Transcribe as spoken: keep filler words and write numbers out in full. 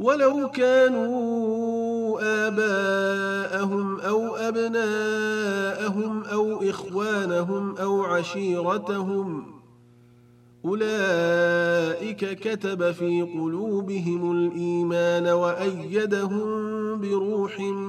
ولو كانوا آباءهم أو أبناءهم أو إخوانهم أو عشيرتهم أولئك كتب في قلوبهم الإيمان وأيدهم بروح